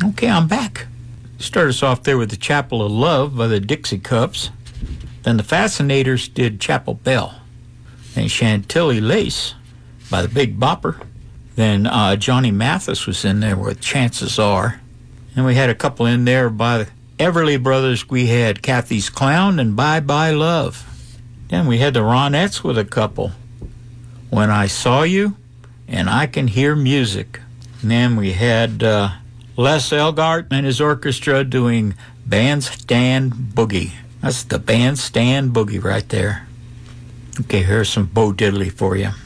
Okay, I'm back. Started us off there with the Chapel of Love by the Dixie Cups. Then the Fascinators did Chapel Bell. Then Chantilly Lace by the Big Bopper. Then Johnny Mathis was in there with Chances Are. And we had a couple in there by the Everly Brothers. We had Kathy's Clown and Bye Bye Love. Then we had the Ronettes with a couple. When I Saw You and I Can Hear Music. And then we had Les Elgart and his orchestra doing Bandstand Boogie. That's the Bandstand Boogie right there. Okay, here's some Bo Diddley for you.